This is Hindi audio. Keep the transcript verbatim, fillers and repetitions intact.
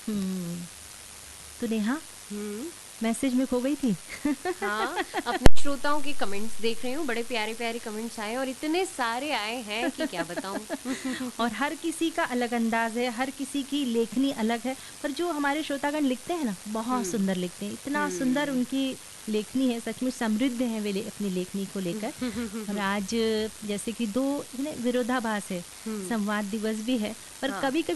हम्म, तो नेहा हम्म। मैसेज में खो गई थी। हाँ, अपने श्रोताओं के कमेंट्स देख रही हूँ, बड़े प्यारे प्यारे कमेंट्स आए और इतने सारे आए हैं कि क्या बताऊँ। और हर किसी का अलग अंदाज है, हर किसी की लेखनी अलग है, पर जो हमारे श्रोतागण लिखते हैं ना, बहुत हम्म। सुंदर लिखते हैं, इतना सुंदर हम्म। उनकी लेखनी है, सचमुच समृद्ध है वे ले, अपनी लेखनी को लेकर। और आज जैसे कि दो है ना, विरोधाभास है, हम्म। संवाद दिवस भी है, पर हाँ। कभी कभी